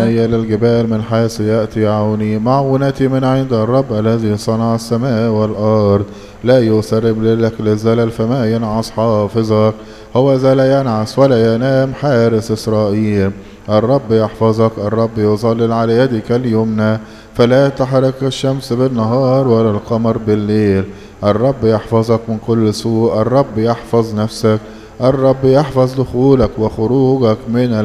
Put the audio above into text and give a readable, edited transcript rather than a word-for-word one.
تميل الجبال من حيث يأتي عوني. معونتي من عند الرب الذي صنع السماء والأرض. لا يسرب لك للزلل فما ينعس حافظك. هو ذا لا ينعس ولا ينام حارس إسرائيل. الرب يحفظك، الرب يظلل على يدك اليمنى. فلا تحرك الشمس بالنهار ولا القمر بالليل. الرب يحفظك من كل سوء، الرب يحفظ نفسك، الرب يحفظ دخولك وخروجك من